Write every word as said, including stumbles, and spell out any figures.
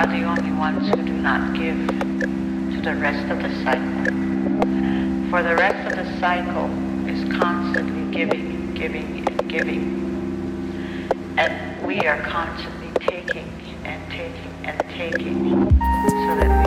are the only ones who do not give to the rest of the cycle. For the rest of the cycle is constantly giving and giving and giving. And we are constantly taking and taking and taking so that we